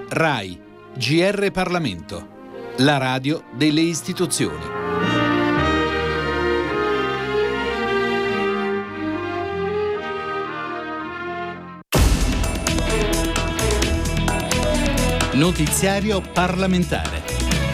RAI, GR Parlamento, la radio delle istituzioni. Notiziario parlamentare.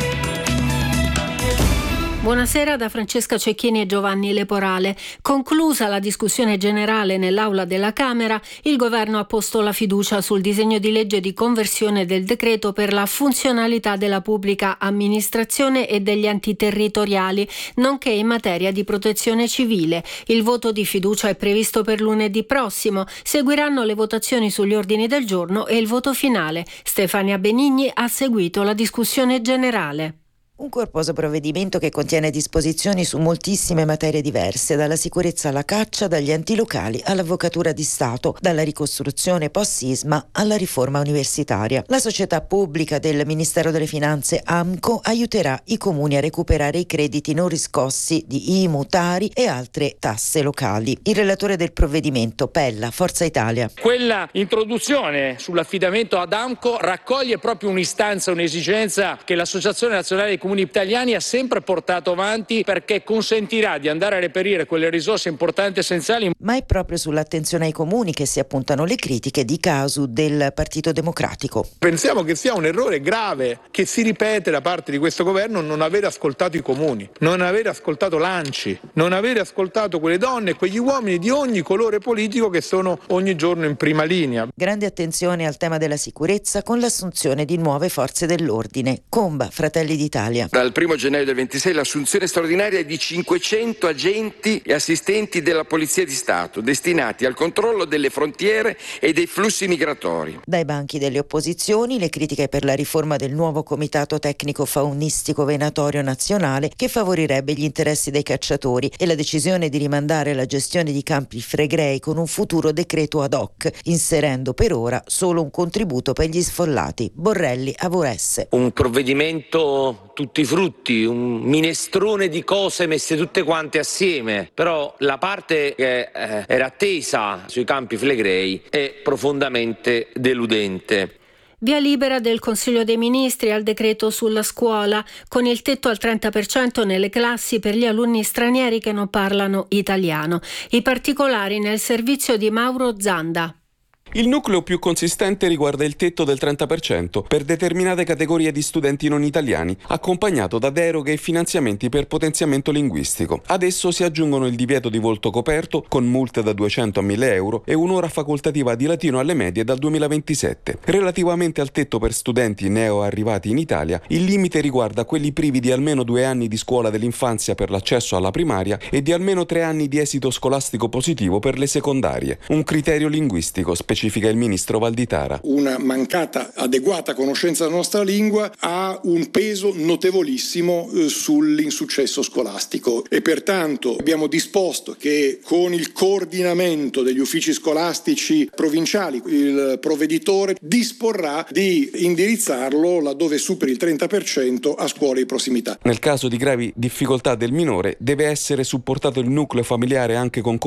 Buonasera da Francesca Cecchini e Giovanni Leporale. Conclusa la discussione generale nell'aula della Camera, il Governo ha posto la fiducia sul disegno di legge di conversione del decreto per la funzionalità della pubblica amministrazione e degli enti territoriali, nonché in materia di protezione civile. Il voto di fiducia è previsto per lunedì prossimo. Seguiranno le votazioni sugli ordini del giorno e il voto finale. Stefania Benigni ha seguito la discussione generale. Un corposo provvedimento che contiene disposizioni su moltissime materie diverse, dalla sicurezza alla caccia, dagli enti locali all'avvocatura di Stato, dalla ricostruzione post-sisma alla riforma universitaria. La società pubblica del Ministero delle Finanze AMCO aiuterà i comuni a recuperare i crediti non riscossi di IMU, Tari e altre tasse locali. Il relatore del provvedimento, Pella, Forza Italia. Quella introduzione sull'affidamento ad AMCO raccoglie proprio un'istanza, un'esigenza che l'Associazione Nazionale dei Comuni Italiani ha sempre portato avanti, perché consentirà di andare a reperire quelle risorse importanti e essenziali. Ma è proprio sull'attenzione ai comuni che si appuntano le critiche di Casu del Partito Democratico. Pensiamo che sia un errore grave che si ripete da parte di questo governo non aver ascoltato i comuni, non aver ascoltato l'ANCI, non aver ascoltato quelle donne e quegli uomini di ogni colore politico che sono ogni giorno in prima linea. Grande attenzione al tema della sicurezza con l'assunzione di nuove forze dell'ordine. Comba, Fratelli d'Italia. Dal 1 gennaio del 26 l'assunzione straordinaria di 500 agenti e assistenti della Polizia di Stato destinati al controllo delle frontiere e dei flussi migratori. Dai banchi delle opposizioni le critiche per la riforma del nuovo Comitato Tecnico Faunistico Venatorio Nazionale che favorirebbe gli interessi dei cacciatori e la decisione di rimandare la gestione di Campi Flegrei con un futuro decreto ad hoc, inserendo per ora solo un contributo per gli sfollati. Borrelli, Avoresse. Un provvedimento tutti frutti, un minestrone di cose messe tutte quante assieme, però la parte che era attesa sui Campi Flegrei è profondamente deludente. Via libera del Consiglio dei Ministri al decreto sulla scuola, con il tetto al 30% nelle classi per gli alunni stranieri che non parlano italiano. I particolari nel servizio di Mauro Zanda. Il nucleo più consistente riguarda il tetto del 30% per determinate categorie di studenti non italiani, accompagnato da deroghe e finanziamenti per potenziamento linguistico. Ad esso si aggiungono il divieto di volto coperto, con multe da 200 a 1.000 euro, e un'ora facoltativa di latino alle medie dal 2027. Relativamente al tetto per studenti neo arrivati in Italia, il limite riguarda quelli privi di almeno 2 anni di scuola dell'infanzia per l'accesso alla primaria e di almeno 3 anni di esito scolastico positivo per le secondarie. Un criterio linguistico specifica il ministro Valditara. Una mancata adeguata conoscenza della nostra lingua ha un peso notevolissimo sull'insuccesso scolastico e pertanto abbiamo disposto che con il coordinamento degli uffici scolastici provinciali il provveditore disporrà di indirizzarlo laddove superi il 30% a scuole di prossimità. Nel caso di gravi difficoltà del minore deve essere supportato il nucleo familiare anche con